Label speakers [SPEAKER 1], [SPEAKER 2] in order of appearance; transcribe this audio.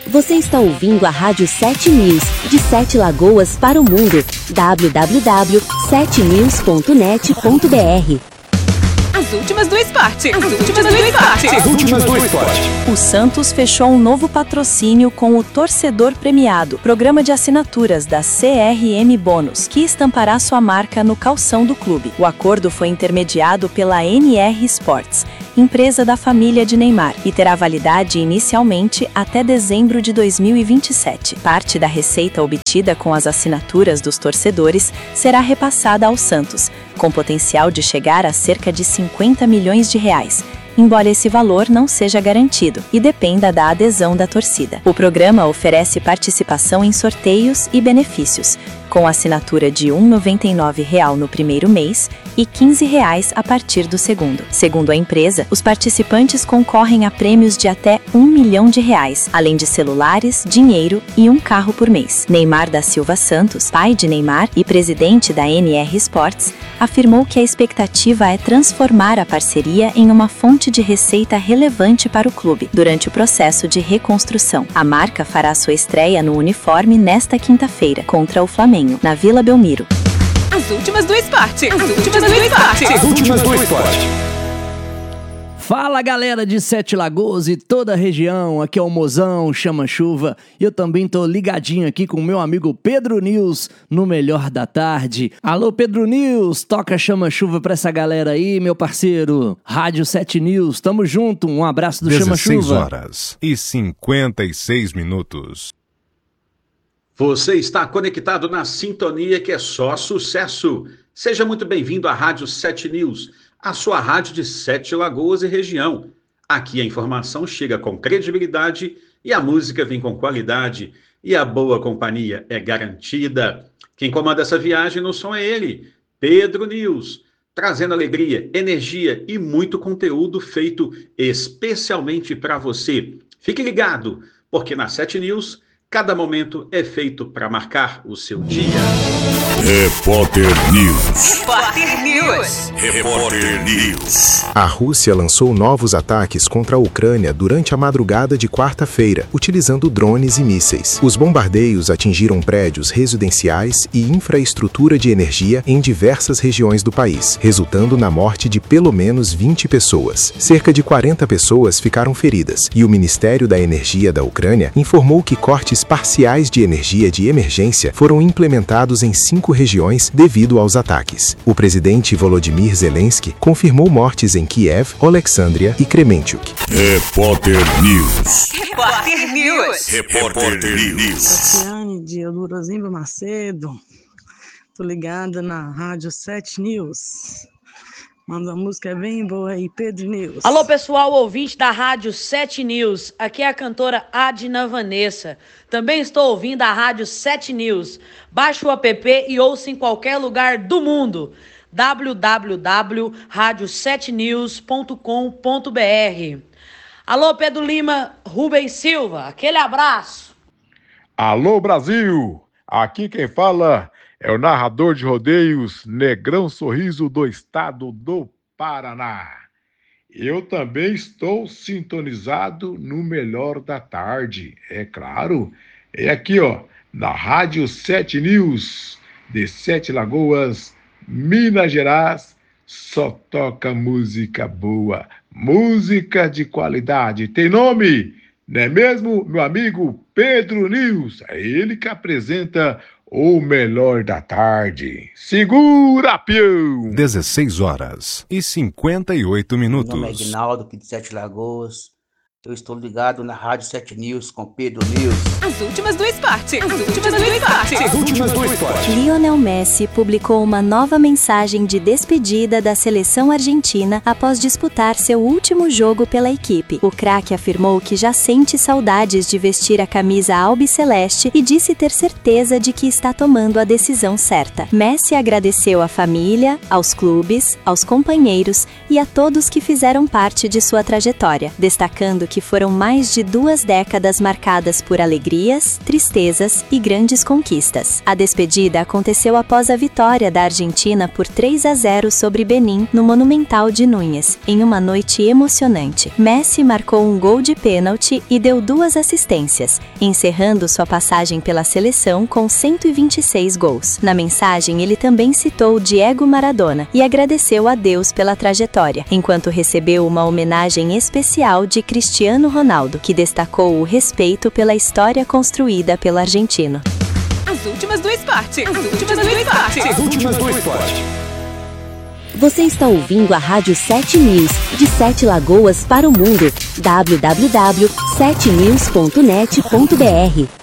[SPEAKER 1] Você está ouvindo a Rádio 7 News, de 7 Lagoas para o mundo. www.7news.net.br.
[SPEAKER 2] As últimas do esporte.
[SPEAKER 3] O Santos fechou um novo patrocínio com o Torcedor Premiado, programa de assinaturas da CRM Bônus, que estampará sua marca no calção do clube. O acordo foi intermediado pela NR Sports, empresa da família de Neymar, e terá validade inicialmente até dezembro de 2027. Parte da receita obtida com as assinaturas dos torcedores será repassada ao Santos, com potencial de chegar a cerca de 50 milhões de reais, embora esse valor não seja garantido e dependa da adesão da torcida. O programa oferece participação em sorteios e benefícios, com assinatura de R$ 1,99 no primeiro mês e R$ 15 a partir do segundo. Segundo a empresa, os participantes concorrem a prêmios de até R$ 1 milhão, além de celulares, dinheiro e um carro por mês. Neymar da Silva Santos, pai de Neymar e presidente da NR Sports, afirmou que a expectativa é transformar a parceria em uma fonte de receita relevante para o clube durante o processo de reconstrução. A marca fará sua estreia no uniforme nesta quinta-feira, contra o Flamengo, na Vila Belmiro.
[SPEAKER 2] As últimas do esporte.
[SPEAKER 4] Fala, galera de 7 Lagoas e toda a região, aqui é o Mozão, Chama Chuva, e eu também tô ligadinho aqui com o meu amigo Pedro News no Melhor da Tarde. Alô, Pedro News, toca Chama Chuva pra essa galera aí, meu parceiro. Rádio 7 News, tamo junto, um abraço do Chama Chuva.
[SPEAKER 5] 16h56.
[SPEAKER 6] Você está conectado na sintonia que é só sucesso. Seja muito bem-vindo à Rádio 7 News, a sua rádio de 7 Lagoas e região. Aqui a informação chega com credibilidade e a música vem com qualidade e a boa companhia é garantida. Quem comanda essa viagem no som é ele, Pedro News, trazendo alegria, energia e muito conteúdo feito especialmente para você. Fique ligado, porque na 7 News cada momento é feito para marcar o seu dia.
[SPEAKER 5] Repórter News.
[SPEAKER 7] A Rússia lançou novos ataques contra a Ucrânia durante a madrugada de quarta-feira, utilizando drones e mísseis. Os bombardeios atingiram prédios residenciais e infraestrutura de energia em diversas regiões do país, resultando na morte de pelo menos 20 pessoas. Cerca de 40 pessoas ficaram feridas, e o Ministério da Energia da Ucrânia informou que cortes parciais de energia de emergência foram implementados em 5 regiões devido aos ataques. O presidente Volodymyr Zelensky confirmou mortes em Kiev, Alexandria e Kremenchuk.
[SPEAKER 5] Repórter News.
[SPEAKER 8] Cassiane de Elurazinho Macedo. Tô ligada na Rádio 7 News. Manda uma música bem boa aí, Pedro News.
[SPEAKER 9] Alô, pessoal, ouvinte da Rádio 7 News. Aqui é a cantora Adna Vanessa. Também estou ouvindo a Rádio 7 News. Baixe o app e ouça em qualquer lugar do mundo. www.radio7news.com.br. Alô, Pedro Lima, Rubens Silva. Aquele abraço.
[SPEAKER 10] Alô, Brasil. Aqui quem fala é o narrador de rodeios Negrão Sorriso do estado do Paraná. Eu também estou sintonizado no Melhor da Tarde, é claro. É aqui, na Rádio 7 News, de 7 Lagoas, Minas Gerais. Só toca música boa, música de qualidade. Tem nome, não é mesmo, meu amigo Pedro News? É ele que apresenta o Melhor da Tarde. Segura, pião!
[SPEAKER 5] 16h58.
[SPEAKER 11] Meu nome é Aguinaldo, aqui de 7 Lagoas. Eu estou ligado na Rádio 7 News com Pedro News.
[SPEAKER 2] As últimas do esporte.
[SPEAKER 1] Lionel Messi publicou uma nova mensagem de despedida da seleção argentina após disputar seu último jogo pela equipe. O craque afirmou que já sente saudades de vestir a camisa albiceleste e disse ter certeza de que está tomando a decisão certa. Messi agradeceu à família, aos clubes, aos companheiros e a todos que fizeram parte de sua trajetória, destacando que foram mais de 2 décadas marcadas por alegrias, tristezas e grandes conquistas. A despedida aconteceu após a vitória da Argentina por 3-0 sobre Benin no Monumental de Núñez, em uma noite emocionante. Messi marcou um gol de pênalti e deu 2 assistências, encerrando sua passagem pela seleção com 126 gols. Na mensagem, ele também citou Diego Maradona e agradeceu a Deus pela trajetória, enquanto recebeu uma homenagem especial de Cristiano Ronaldo, que destacou o respeito pela história construída pelo argentino.
[SPEAKER 2] As últimas do esporte. As últimas do esporte.
[SPEAKER 5] As últimas do esporte.
[SPEAKER 12] Você está ouvindo a Rádio 7 News, de 7 Lagoas para o mundo. www.7news.net.br